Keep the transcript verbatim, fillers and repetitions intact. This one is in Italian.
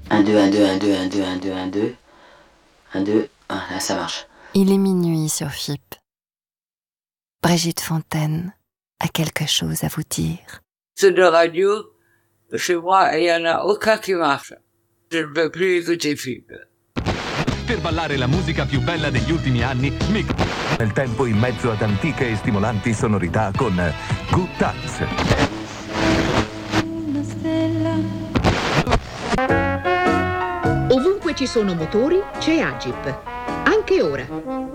un, deux, un, deux, un, deux, un, deux, un, deux, un, deux, un, deux, ah, là ça marche. Il est minuit sur F I P. Brigitte Fontaine a quelque chose à vous dire. C'est de radio, chez moi, il n'y en a aucun qui marche. Je ne peux plus écouter F I P. Per ballare la musica più bella degli ultimi anni, mi... nel tempo in mezzo ad antiche e stimolanti sonorità con Good Times. Una stella. Ovunque ci sono motori, c'è Agip. Anche ora.